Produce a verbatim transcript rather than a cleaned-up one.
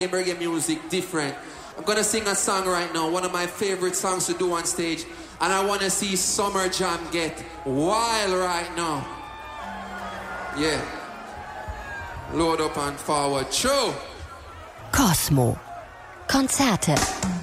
reggae music different. I'm gonna sing a song right now, one of my favorite songs to do on stage, and I wanna see Summer Jam get wild right now. Yeah. Load up and forward. True. Cosmo. Konzerte.